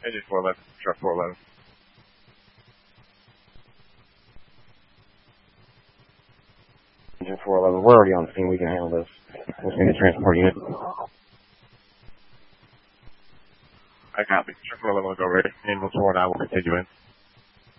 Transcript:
Engine 411, truck 411. Engine 411, we're already on the scene. We can handle this. We'll send the transport unit. I copy. Truck 411 will go ready. Ambulance 4 and I will continue in.